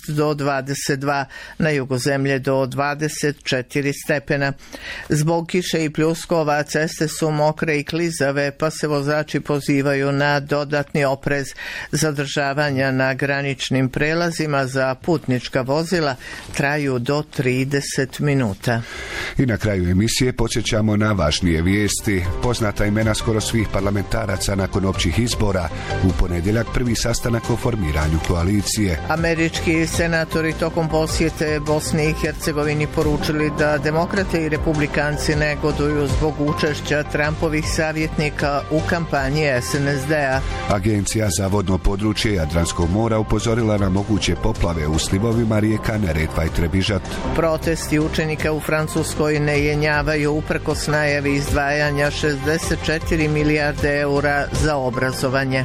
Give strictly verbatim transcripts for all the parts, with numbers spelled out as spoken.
do dvadeset dva, na jugu zemlje do dvadeset četiri stepena. Zbog kiše i pljuskova ceste su mokre i klizave, pa se vozači pozivaju na dodatni oprez. Zadržavanja na graničnim prelazima za putnička vozila traju do trideset minuta. I na kraju emisije podsjećamo na važnije vijesti. Poznata imena skoro svih parlamentaraca nakon općih izbora. U ponedjeljak prvi sastanak o formiranju koalicije. Američki senatori tokom posjete Bosni i Hercegovini poručili da demokrate i republikanci negoduju zbog učešća Trumpovih savjetnika u kampanji S N S D-a. Agencija za vodno područje Jadranskog mora upozorila na moguće poplave u slivovima rijeka Neretva i Trebižat. Protesti učenika u Francuskoj ne jenjavaju uprkos najavi izdvajanja šezdeset četiri milijarde eura za obrazovanje.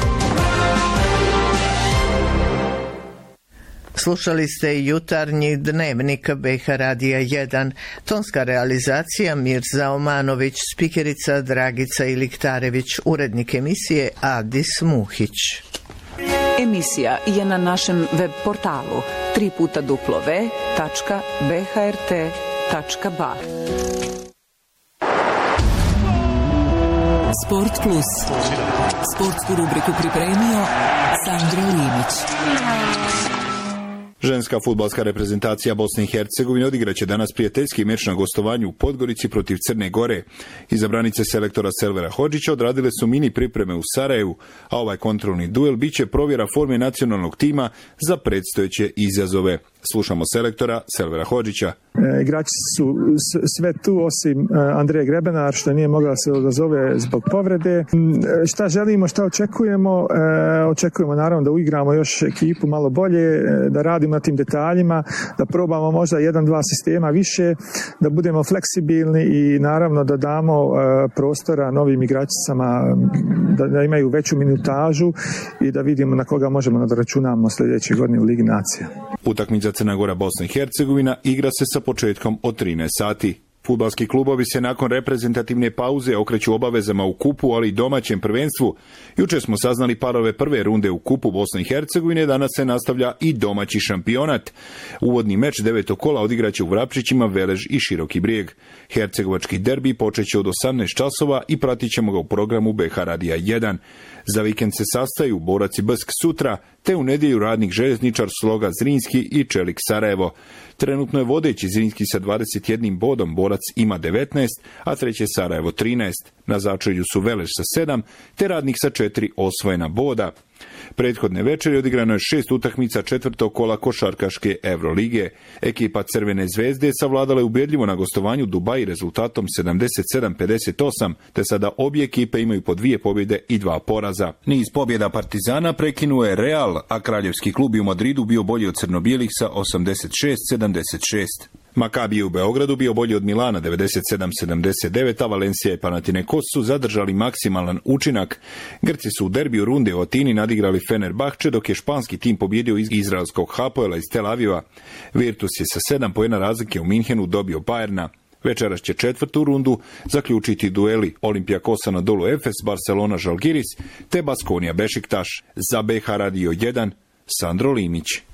Slušali ste jutarnji dnevnik B H Radija jedan. Tonska realizacija Mirza Omanović, spikerica Dragica Iliktarević, urednik emisije Adis Muhić. Emisija je na našem web portalu tri puta w tačka b h r t tačka b a. Sport plus. Sportsku rubriku pripremio Sandro Linić. Ženska fudbalska reprezentacija Bosne i Hercegovine odigraće danas prijateljski meč na gostovanju u Podgorici protiv Crne Gore. Izabranice selektora Selvera Hodžića odradile su mini pripreme u Sarajevu, a ovaj kontrolni duel biće provjera forme nacionalnog tima za predstojeće izazove. Slušamo selektora Selvera Hodžića. E, igrači su sve tu osim Andreje Grebenar što nije mogla se odazove zbog povrede. E, šta želimo, šta očekujemo? E, očekujemo naravno da uigramo još ekipu malo bolje, da radimo na tim detaljima, da probamo možda jedan, dva sistema više, da budemo fleksibilni i naravno da damo e, prostora novim igračicama da, da imaju veću minutažu i da vidimo na koga možemo da računamo sljedeće godine u Ligi nacija. Utakmica Crna Gora Bosna i Hercegovina igra se sa početkom od trinaest sati. Fudbalski klubovi se nakon reprezentativne pauze okreću obavezama u kupu, ali i domaćem prvenstvu. Jučer smo saznali parove prve runde u kupu Bosne i Hercegovine, danas se nastavlja i domaći šampionat. Uvodni meč devetog kola odigraće u Vrapčićima Velež i Široki Brijeg. Hercegovački derbi počeće od osamnaest časova i pratit ćemo ga u programu B H Radija jedan. Za vikend se sastaju Borac i Brsk sutra, te u nedjelju Radnik Željezničar, Sloga Zrinski i Čelik Sarajevo. Trenutno je vodeći Zrinski sa dvadeset jednim bodom, Borac ima devetnaest, a treće Sarajevo trinaest. Na začelju su Velež sa sedam, te Radnik sa četiri osvojena boda. Prethodne večeri odigrano je šest utakmica četvrtog kola košarkaške Evrolige. Ekipa Crvene zvezde savladala je ubjedljivo na gostovanju Dubaji rezultatom sedamdeset sedam pedeset osam, te sada obje ekipe imaju po dvije pobjede i dva poraza. Niz pobjeda Partizana prekinuo je Real, a kraljevski klub je u Madridu bio bolji od crnobijelih sa osamdeset šest sedamdeset šest. Makabi je u Beogradu bio bolji od Milana devedeset sedam sedamdeset devet, a Valencija i Panathinaikos su zadržali maksimalan učinak. Grci su u derbiju runde u Atini nadigrali Fenerbahče, dok je španski tim pobjedio iz izraelskog Hapoela iz Tel Aviva. Virtus je sa sedam poena razlike u Minhenu dobio Bayerna. Večeras će četvrtu rundu zaključiti dueli Olympiakos Anadolu Efes, Barcelona Žalgiris te Baskonija Bešiktaš. Za B H Radio jedan, Sandro Limić.